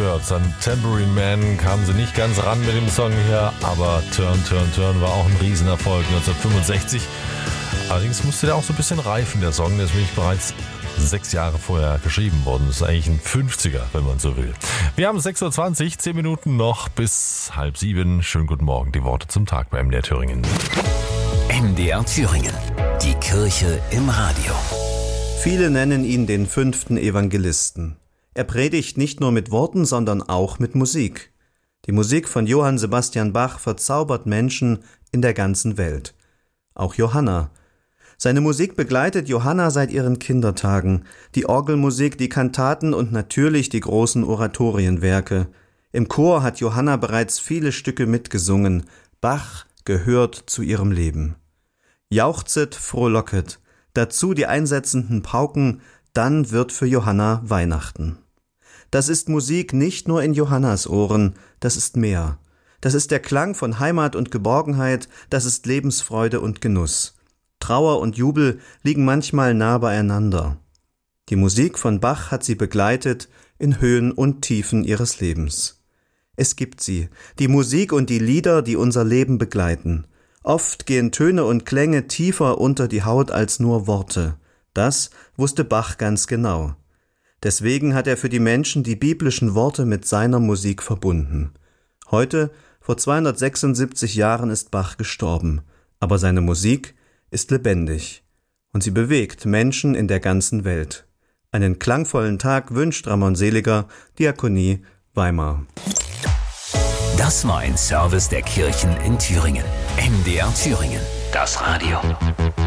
gehört. An Tambourine Man kamen sie nicht ganz ran mit dem Song hier, aber Turn, Turn, Turn war auch ein Riesenerfolg 1965. Allerdings musste der auch so ein bisschen reifen, der Song, der ist nämlich bereits 6 Jahre vorher geschrieben worden. Das ist eigentlich ein 50er, wenn man so will. Wir haben 6.20 Uhr, 10 Minuten noch bis 6:30. Schönen guten Morgen, die Worte zum Tag bei MDR Thüringen. MDR Thüringen, die Kirche im Radio. Viele nennen ihn den 5. Evangelisten. Er predigt nicht nur mit Worten, sondern auch mit Musik. Die Musik von Johann Sebastian Bach verzaubert Menschen in der ganzen Welt. Auch Johanna. Seine Musik begleitet Johanna seit ihren Kindertagen. Die Orgelmusik, die Kantaten und natürlich die großen Oratorienwerke. Im Chor hat Johanna bereits viele Stücke mitgesungen. Bach gehört zu ihrem Leben. Jauchzet, frohlocket. Dazu die einsetzenden Pauken, dann wird für Johanna Weihnachten. Das ist Musik nicht nur in Johannas Ohren, das ist mehr. Das ist der Klang von Heimat und Geborgenheit, das ist Lebensfreude und Genuss. Trauer und Jubel liegen manchmal nah beieinander. Die Musik von Bach hat sie begleitet in Höhen und Tiefen ihres Lebens. Es gibt sie, die Musik und die Lieder, die unser Leben begleiten. Oft gehen Töne und Klänge tiefer unter die Haut als nur Worte. Das wusste Bach ganz genau. Deswegen hat er für die Menschen die biblischen Worte mit seiner Musik verbunden. Heute, vor 276 Jahren, ist Bach gestorben, aber seine Musik ist lebendig und sie bewegt Menschen in der ganzen Welt. Einen klangvollen Tag wünscht Ramon Seliger, Diakonie Weimar. Das war ein Service der Kirchen in Thüringen. MDR Thüringen, das Radio.